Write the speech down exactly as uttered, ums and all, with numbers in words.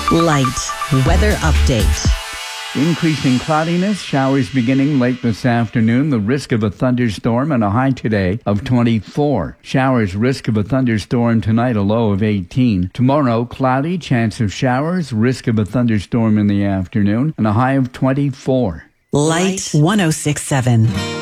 Light weather update. Increasing cloudiness, showers beginning late this afternoon, the risk of a thunderstorm, and a high today of twenty-four. Showers, risk of a thunderstorm tonight, a low of eighteen. Tomorrow, cloudy, chance of showers, risk of a thunderstorm in the afternoon, and a high of twenty-four. Light one oh six point seven.